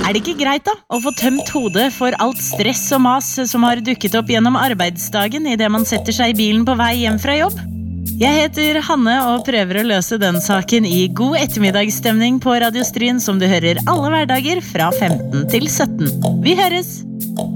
det ikke greit da, å få tømt hodet for alt stress og mas som har dukket opp gjennom arbeidsdagen I det man setter seg I bilen på vei hjem fra jobb? Jeg heter Hanne og prøver å løse den saken I God ettermiddagsstemning på Radio Stryn som du hører alle hverdager fra 15 til 17. Vi høres!